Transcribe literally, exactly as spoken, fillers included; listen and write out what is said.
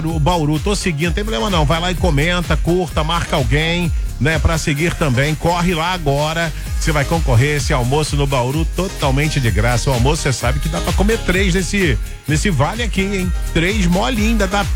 O Bauru, tô seguindo, não tem problema não, vai lá e comenta, curta, marca alguém, né, pra seguir também, corre lá agora, você vai concorrer esse almoço no Bauru totalmente de graça. O almoço, você sabe que dá pra comer três nesse, nesse vale aqui, hein, três mole ainda, dá